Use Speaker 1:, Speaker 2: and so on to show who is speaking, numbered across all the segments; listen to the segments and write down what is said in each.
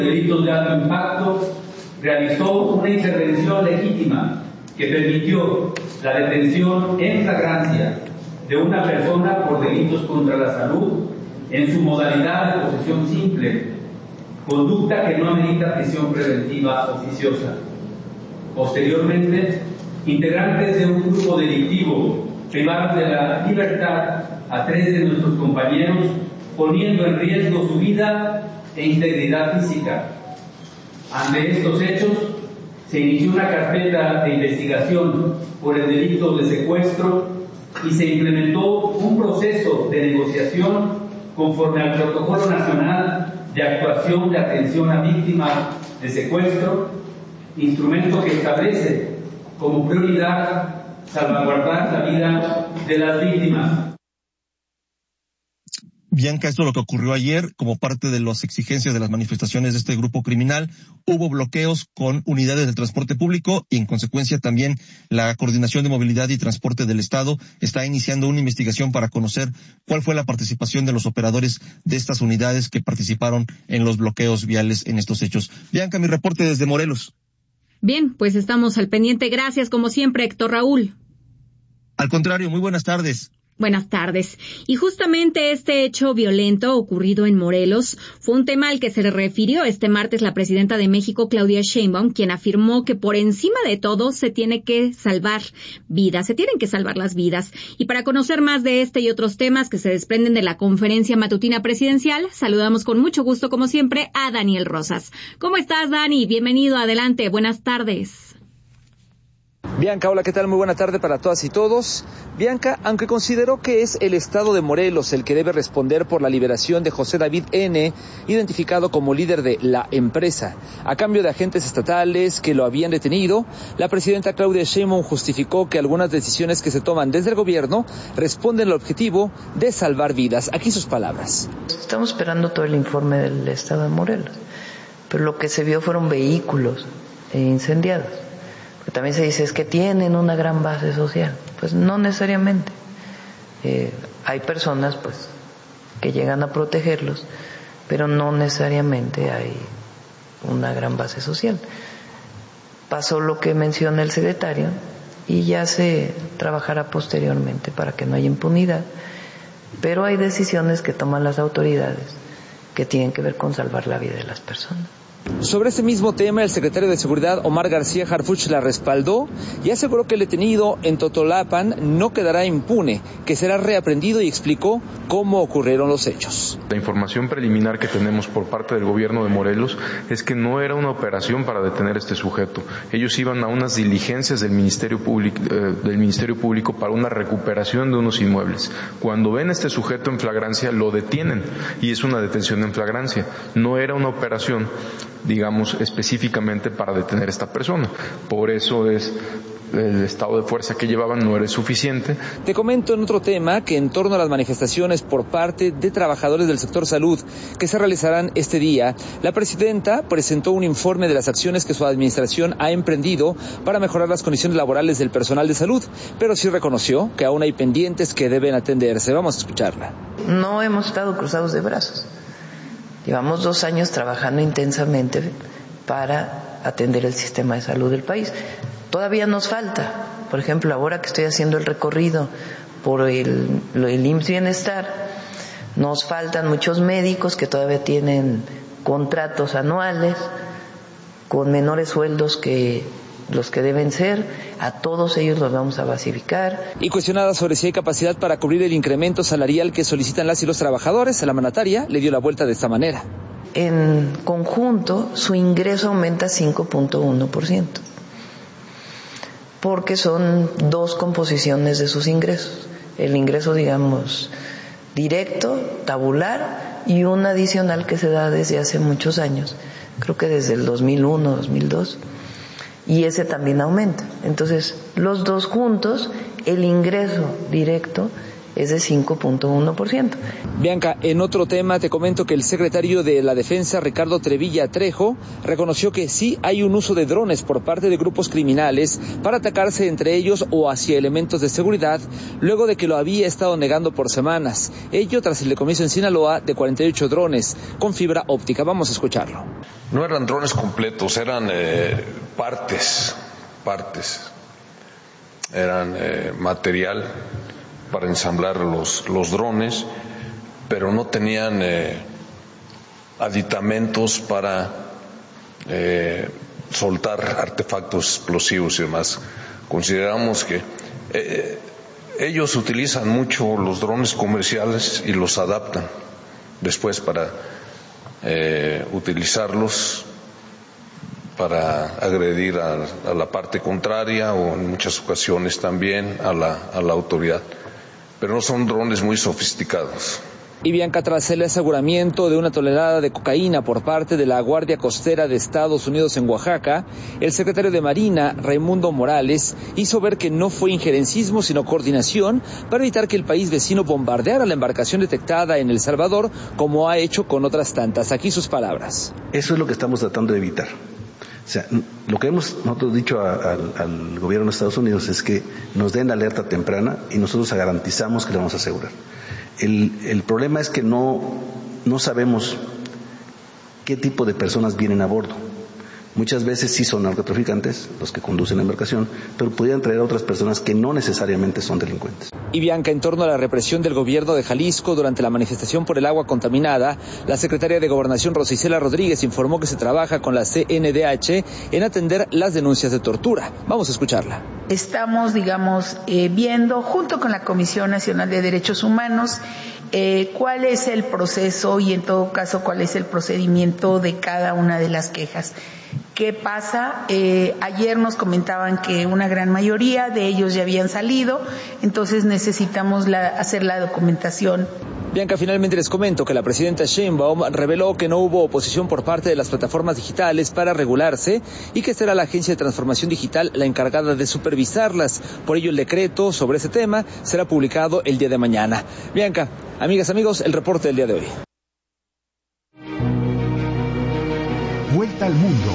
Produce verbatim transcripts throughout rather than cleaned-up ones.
Speaker 1: Delitos de alto impacto, realizó una intervención legítima que permitió la detención en flagrancia de una persona por delitos contra la salud en su modalidad de posesión simple, conducta que no amerita prisión preventiva oficiosa. Posteriormente, integrantes de un grupo delictivo privaron de la libertad a tres de nuestros compañeros, poniendo en riesgo su vida e integridad física. Ante estos hechos, se inició una carpeta de investigación por el delito de secuestro y se implementó un proceso de negociación conforme al Protocolo Nacional de Actuación de Atención a Víctimas de Secuestro, instrumento que establece como prioridad salvaguardar la vida de las víctimas.
Speaker 2: Bianca, esto es lo que ocurrió ayer como parte de las exigencias de las manifestaciones de este grupo criminal. Hubo bloqueos con unidades del transporte público y en consecuencia también la Coordinación de Movilidad y Transporte del Estado está iniciando una investigación para conocer cuál fue la participación de los operadores de estas unidades que participaron en los bloqueos viales en estos hechos. Bianca, mi reporte desde Morelos.
Speaker 3: Bien, pues estamos al pendiente. Gracias, como siempre, Héctor Raúl.
Speaker 2: Al contrario, muy buenas tardes.
Speaker 3: Buenas tardes. Y justamente este hecho violento ocurrido en Morelos fue un tema al que se le refirió este martes la presidenta de México, Claudia Sheinbaum, quien afirmó que por encima de todo se tiene que salvar vidas, se tienen que salvar las vidas. Y para conocer más de este y otros temas que se desprenden de la conferencia matutina presidencial, saludamos con mucho gusto, como siempre, a Daniel Rosas. ¿Cómo estás, Dani? Bienvenido, adelante. Buenas tardes.
Speaker 4: Bianca, hola, ¿qué tal? Muy buena tarde para todas y todos. Bianca, aunque consideró que es el estado de Morelos el que debe responder por la liberación de José David N., identificado como líder de la empresa, a cambio de agentes estatales que lo habían detenido, la presidenta Claudia Sheinbaum justificó que algunas decisiones que se toman desde el gobierno responden al objetivo de salvar vidas. Aquí sus palabras.
Speaker 5: Estamos esperando todo el informe del estado de Morelos, pero lo que se vio fueron vehículos incendiados. Porque también se dice es que tienen una gran base social. Pues no necesariamente. Eh, hay personas pues que llegan a protegerlos, pero no necesariamente hay una gran base social. Pasó lo que menciona el secretario y ya se trabajará posteriormente para que no haya impunidad, pero hay decisiones que toman las autoridades que tienen que ver con salvar la vida de las personas.
Speaker 4: Sobre ese mismo tema, el secretario de Seguridad, Omar García Harfuch, la respaldó y aseguró que el detenido en Totolapan no quedará impune, que será reaprendido, y explicó cómo ocurrieron los hechos.
Speaker 6: La información preliminar que tenemos por parte del gobierno de Morelos es que no era una operación para detener a este sujeto. Ellos iban a unas diligencias del Ministerio Público, eh, del Ministerio Público para una recuperación de unos inmuebles. Cuando ven a este sujeto en flagrancia, lo detienen y es una detención en flagrancia. No era una operación, digamos, específicamente para detener a esta persona. Por eso es el estado de fuerza que llevaban no era suficiente.
Speaker 4: Te comento en otro tema que en torno a las manifestaciones por parte de trabajadores del sector salud que se realizarán este día, la presidenta presentó un informe de las acciones que su administración ha emprendido para mejorar las condiciones laborales del personal de salud, pero sí reconoció que aún hay pendientes que deben atenderse. Vamos a escucharla.
Speaker 5: No hemos estado cruzados de brazos. Llevamos dos años trabajando intensamente para atender el sistema de salud del país. Todavía nos falta, por ejemplo, ahora que estoy haciendo el recorrido por el, el I M S S Bienestar, nos faltan muchos médicos que todavía tienen contratos anuales con menores sueldos que los que deben ser. A todos ellos los vamos a basificar.
Speaker 4: Y cuestionada sobre si hay capacidad para cubrir el incremento salarial que solicitan las y los trabajadores, la mandataria le dio la vuelta de esta manera.
Speaker 5: En conjunto, su ingreso aumenta cinco punto uno por ciento, porque son dos composiciones de sus ingresos. El ingreso, digamos, directo, tabular, y un adicional que se da desde hace muchos años, creo que desde el dos mil uno, dos mil dos, y ese también aumenta. Entonces, los dos juntos, el ingreso directo es de cinco punto uno por ciento.
Speaker 4: Bianca, en otro tema te comento que el secretario de la Defensa, Ricardo Trevilla Trejo, reconoció que sí hay un uso de drones por parte de grupos criminales para atacarse entre ellos o hacia elementos de seguridad, luego de que lo había estado negando por semanas. Ello tras el decomiso en Sinaloa de cuarenta y ocho drones con fibra óptica. Vamos a escucharlo.
Speaker 7: No eran drones completos, eran eh, partes, partes. Eran eh, material para ensamblar los, los drones, pero no tenían eh, aditamentos para eh, soltar artefactos explosivos y demás. Consideramos que eh, ellos utilizan mucho los drones comerciales y los adaptan después para eh, utilizarlos para agredir a, a la parte contraria o en muchas ocasiones también a la, a la autoridad. Pero no son drones muy sofisticados.
Speaker 4: Y Bianca, tras el aseguramiento de una tonelada de cocaína por parte de la Guardia Costera de Estados Unidos en Oaxaca, el secretario de Marina, Raimundo Morales, hizo ver que no fue injerencismo sino coordinación para evitar que el país vecino bombardeara la embarcación detectada en El Salvador, como ha hecho con otras tantas. Aquí sus palabras.
Speaker 8: Eso es lo que estamos tratando de evitar. O sea, lo que hemos nosotros dicho a, a, al gobierno de Estados Unidos es que nos den alerta temprana y nosotros garantizamos que le vamos a asegurar. El, el problema es que no, no sabemos qué tipo de personas vienen a bordo. Muchas veces sí son narcotraficantes los que conducen la embarcación, pero podrían traer a otras personas que no necesariamente son delincuentes.
Speaker 4: Y Bianca, en torno a la represión del gobierno de Jalisco durante la manifestación por el agua contaminada, la secretaria de Gobernación, Rosa Isela Rodríguez, informó que se trabaja con la C N D H en atender las denuncias de tortura. Vamos a escucharla.
Speaker 9: Estamos, digamos, eh, viendo, junto con la Comisión Nacional de Derechos Humanos, eh, cuál es el proceso y, en todo caso, cuál es el procedimiento de cada una de las quejas. ¿Qué pasa? Eh, ayer nos comentaban que una gran mayoría de ellos ya habían salido, entonces necesitamos la, hacer la documentación.
Speaker 4: Bianca, finalmente les comento que la presidenta Sheinbaum reveló que no hubo oposición por parte de las plataformas digitales para regularse y que será la Agencia de Transformación Digital la encargada de supervisarlas. Por ello, el decreto sobre ese tema será publicado el día de mañana. Bianca, amigas, amigos, el reporte del día de hoy.
Speaker 10: Vuelta al mundo.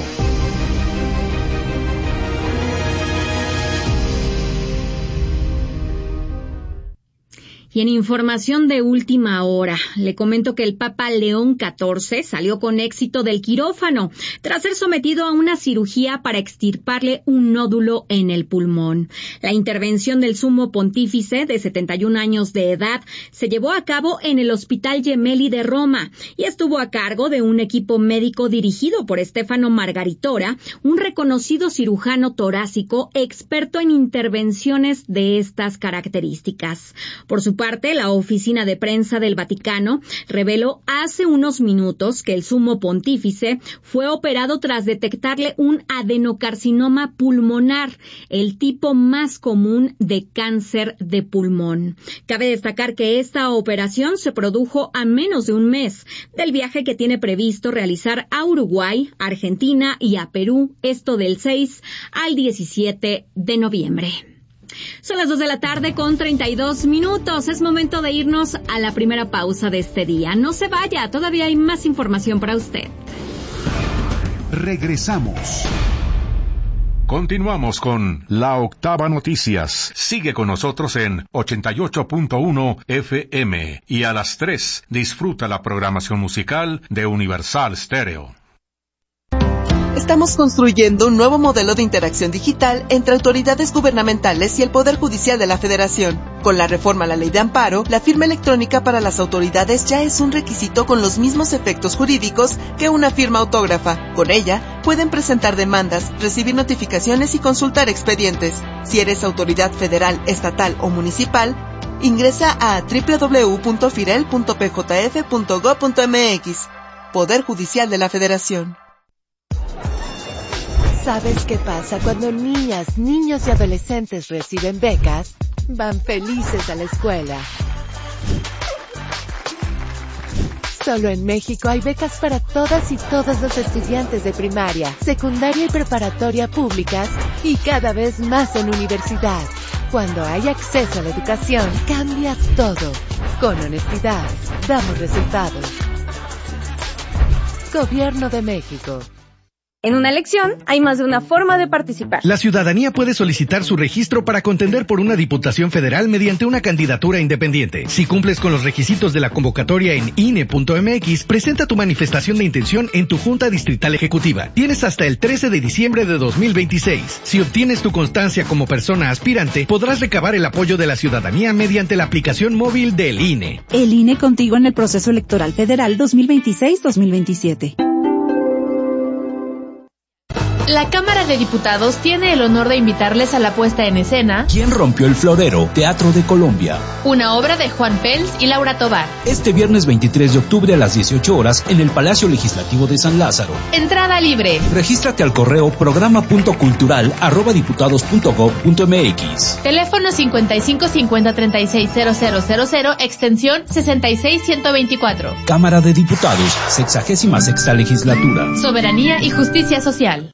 Speaker 3: Y en información de última hora, le comento que el Papa León catorce salió con éxito del quirófano tras ser sometido a una cirugía para extirparle un nódulo en el pulmón. La intervención del sumo pontífice de setenta y un años de edad se llevó a cabo en el Hospital Gemelli de Roma y estuvo a cargo de un equipo médico dirigido por Stefano Margaritora, un reconocido cirujano torácico experto en intervenciones de estas características. Por su parte, la oficina de prensa del Vaticano reveló hace unos minutos que el sumo pontífice fue operado tras detectarle un adenocarcinoma pulmonar, el tipo más común de cáncer de pulmón. Cabe destacar que esta operación se produjo a menos de un mes del viaje que tiene previsto realizar a Uruguay, Argentina y a Perú, esto del seis al diecisiete de noviembre. Son las dos de la tarde con treinta y dos minutos. Es momento de irnos a la primera pausa de este día. No se vaya, todavía hay más información para usted.
Speaker 10: Regresamos.
Speaker 11: Continuamos con La Octava Noticias. Sigue con nosotros en ochenta y ocho punto uno F M y a las tres disfruta la programación musical de Universal Stereo.
Speaker 12: Estamos construyendo un nuevo modelo de interacción digital entre autoridades gubernamentales y el Poder Judicial de la Federación. Con la reforma a la Ley de Amparo, la firma electrónica para las autoridades ya es un requisito con los mismos efectos jurídicos que una firma autógrafa. Con ella, pueden presentar demandas, recibir notificaciones y consultar expedientes. Si eres autoridad federal, estatal o municipal, ingresa a doble u doble u doble u punto firel punto p j f punto gob punto m x. Poder Judicial de la Federación.
Speaker 13: ¿Sabes qué pasa cuando niñas, niños y adolescentes reciben becas? Van felices a la escuela. Solo en México hay becas para todas y todos los estudiantes de primaria, secundaria y preparatoria públicas y cada vez más en universidad. Cuando hay acceso a la educación, cambia todo. Con honestidad, damos resultados. Gobierno de México.
Speaker 14: En una elección hay más de una forma de participar.
Speaker 15: La ciudadanía puede solicitar su registro para contender por una diputación federal mediante una candidatura independiente. Si cumples con los requisitos de la convocatoria en I N E punto M X, presenta tu manifestación de intención en tu Junta Distrital Ejecutiva. Tienes hasta el trece de diciembre de dos mil veintiséis. Si obtienes tu constancia como persona aspirante, podrás recabar el apoyo de la ciudadanía mediante la aplicación móvil del I N E.
Speaker 16: El I N E contigo en el proceso electoral federal dos mil veintiséis dos mil veintisiete.
Speaker 17: La Cámara de Diputados tiene el honor de invitarles a la puesta en escena
Speaker 18: ¿Quién rompió el florero? Teatro de Colombia.
Speaker 17: Una obra de Juan Pels y Laura Tobar.
Speaker 18: Este viernes veintitrés de octubre a las dieciocho horas en el Palacio Legislativo de San Lázaro.
Speaker 17: Entrada libre.
Speaker 18: Regístrate al correo programa punto cultural arroba diputados punto gob punto m x.
Speaker 17: Teléfono cincuenta y cinco cincuenta treinta y seis cero cero cero cero, extensión sesenta y seis ciento veinticuatro.
Speaker 18: Cámara de Diputados, sexagésima sexta legislatura.
Speaker 17: Soberanía y justicia social.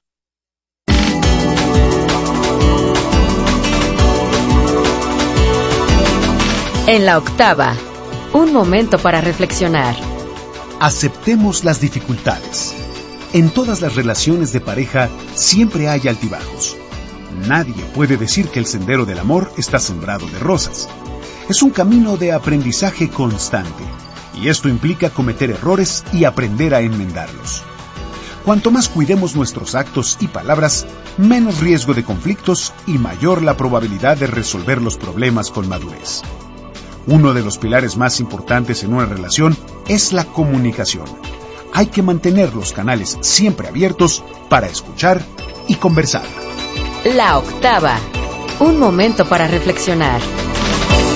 Speaker 19: En la octava, un momento para reflexionar.
Speaker 10: Aceptemos las dificultades. En todas las relaciones de pareja siempre hay altibajos. Nadie puede decir que el sendero del amor está sembrado de rosas. Es un camino de aprendizaje constante, y esto implica cometer errores y aprender a enmendarlos. Cuanto más cuidemos nuestros actos y palabras, menos riesgo de conflictos y mayor la probabilidad de resolver los problemas con madurez. Uno de los pilares más importantes en una relación es la comunicación. Hay que mantener los canales siempre abiertos para escuchar y conversar.
Speaker 19: La octava, un momento para reflexionar.